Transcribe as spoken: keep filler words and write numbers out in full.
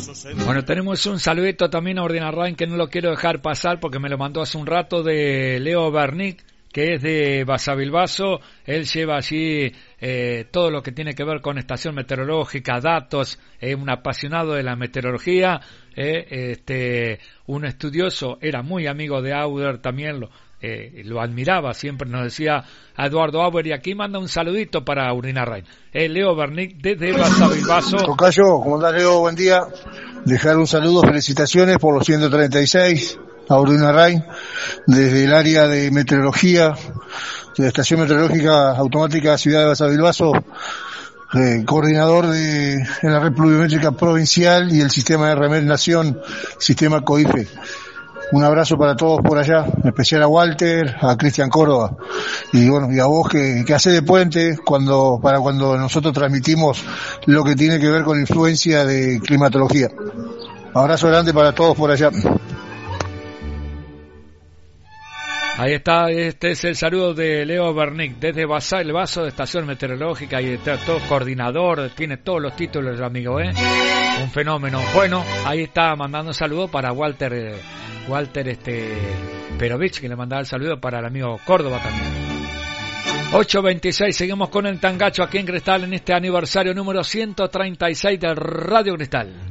Bueno, tenemos un saludito también a Urdinarrain que no lo quiero dejar pasar porque me lo mandó hace un rato, de Leo Bernic, que es de Basavilbaso. Él lleva allí eh, todo lo que tiene que ver con estación meteorológica, datos, es eh, un apasionado de la meteorología, eh, este, un estudioso, era muy amigo de Auder también, lo, eh, lo admiraba, siempre nos decía a Eduardo Auer, y aquí manda un saludito para Urdinarrain. Eh, Leo Bernic desde Basavilbaso. Tocayo, ¿cómo andás, Leo? Buen día. Dejar un saludo, felicitaciones por los ciento treinta y seis. A Urdinarrain, desde el área de meteorología, de la Estación Meteorológica Automática Ciudad de Basavilbaso, eh, coordinador de en la red pluviométrica provincial y el sistema de Remed Nación, sistema COIFE. Un abrazo para todos por allá, en especial a Walter, a Cristian Córdoba, y bueno, y a vos que, que hace de puente cuando, para cuando nosotros transmitimos lo que tiene que ver con influencia de climatología. Abrazo grande para todos por allá. Ahí está, este es el saludo de Leo Bernic desde Basavilbaso, de Estación Meteorológica, y está todo coordinador, tiene todos los títulos el amigo, ¿eh? Un fenómeno. Bueno, ahí está mandando un saludo para Walter, eh, Walter este Perovich, que le mandaba el saludo para el amigo Córdoba también. ocho veintiséis, seguimos con el Tangacho aquí en Cristal en este aniversario número ciento treinta y seis de Radio Cristal.